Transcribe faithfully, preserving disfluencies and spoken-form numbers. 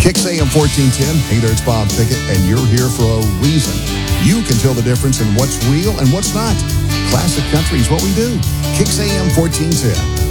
Kicks A M fourteen ten, hey there, it's Bob Pickett, and you're here for a reason. You can tell the difference in what's real and what's not. Classic country is what we do. Kicks A M fourteen ten.